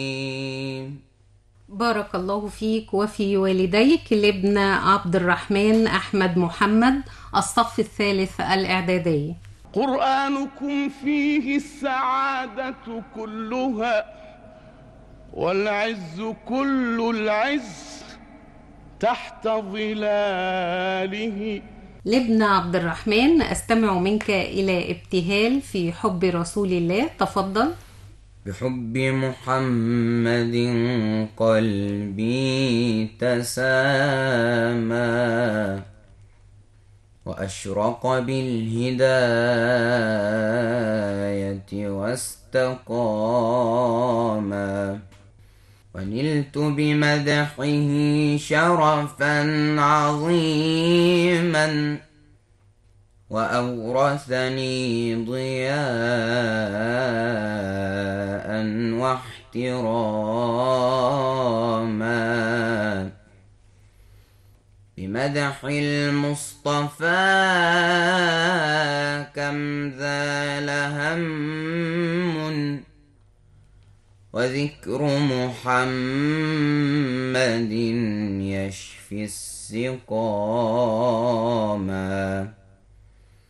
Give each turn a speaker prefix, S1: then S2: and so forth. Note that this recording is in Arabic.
S1: بارك الله فيك وفي والديك. لابن عبد الرحمن أحمد محمد، الصف الثالث الإعدادي.
S2: قرآنكم فيه السعادة كلها والعز كل العز تحت ظلاله.
S1: لابن عبد الرحمن، أستمع منك إلى ابتهال في حب رسول الله، تفضل.
S3: بحب محمد قلبي تسامى وأشرق بالهداية واستقاما، ونلت بمدحه شرفا عظيما وأورثني ضياء واحتراما. بمدح المصطفى كم ذال هم وذكر محمد يشفي السقاما.